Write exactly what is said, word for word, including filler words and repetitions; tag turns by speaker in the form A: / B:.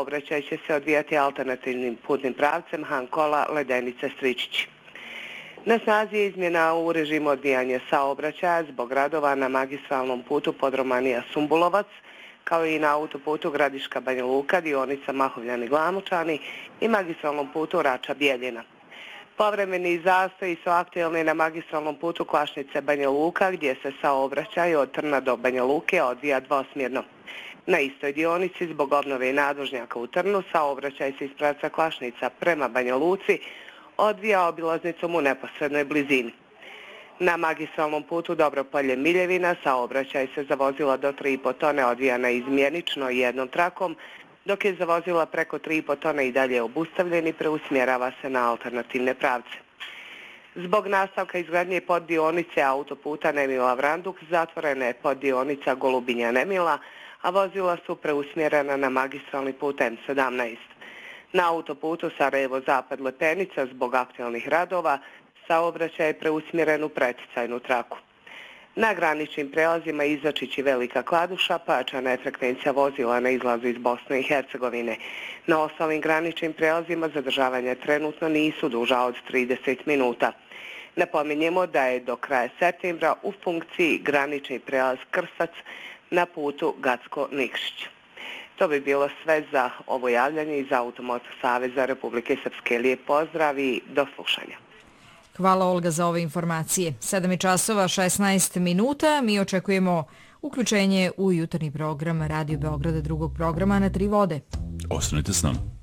A: saobraćaj će se odvijati alternativnim putnim pravcem Hankola Ledenice-Stričići. Na snazi je izmjena u režimu odvijanja saobraćaja zbog radova na magistralnom putu Podromanija-Sumbulovac, kao i na autoputu Gradiška-Banja Luka, dionica Mahovljani-Glamučani i magistralnom putu Rača-Bijeljina. Povremeni zastoji su aktuelni na magistralnom putu Kvašnice-Banja Luka, gdje se saobraćaj od Trna do Banja Luke odvija dvosmjerno. Na istoj dionici zbog obnove i nadvožnjaka u Trnu saobraćaj se iz pravca Kvašnica prema Banja Luci odvija obilaznicom u neposrednoj blizini. Na magistralnom putu Dobropolje-Miljevina saobraćaj se za vozila do tri i po tone odvija naizmjenično jednom trakom, dok je za vozila preko tri i po tone i dalje obustavljen i preusmjerava se na alternativne pravce. Zbog nastavka izgradnje poddionice autoputa Nemila-Vranduk zatvorena je poddionica Golubinja-Nemila, a vozila su preusmjerena na magistralni put M sedamnaest. Na autoputu Sarajevo-Zapad-Lepenica zbog aktualnih radova saobraćaj je preusmjeren u preticajnu traku. Na graničnim prelazima Izačić i Velika Kladuša pojačana je frekvencija vozila na izlazu iz Bosne i Hercegovine. Na ostalim graničnim prelazima zadržavanja trenutno nisu duža od trideset minuta. Napominjemo da je do kraja septembra u funkciji granični prelaz Krstac na putu Gacko-Nikšić. To bi bilo sve za ovo javljanje iz Automoto Saveza Republike Srpske. Lijep pozdrav i do slušanja.
B: Hvala Olga za ove informacije. sedam časova šesnaest minuta. Mi očekujemo uključenje u jutarnji program Radio Beograda drugog programa na tri vode.
C: Ostanite s nama.